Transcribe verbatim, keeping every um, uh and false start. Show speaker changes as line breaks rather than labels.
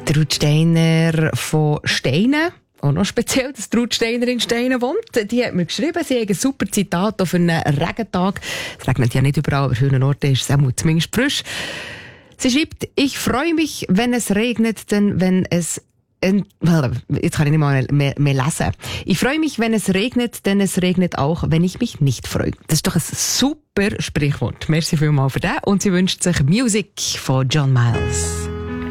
Ruth Steiner von Steinen. Auch noch speziell, dass Ruth Steiner in Steinen wohnt. Die hat mir geschrieben, sie hat ein super Zitat auf einen Regentag. Es regnet ja nicht überall, aber an vielen Orten ist es auch zumindest frisch. Sie schreibt, ich freue mich, wenn es regnet, denn wenn es Jetzt kann ich nicht mal mehr, mehr lesen. Ich freue mich, wenn es regnet, denn es regnet auch, wenn ich mich nicht freue. Das ist doch ein super Sprichwort. Merci vielmals für das. Und sie wünscht sich Music von John Miles.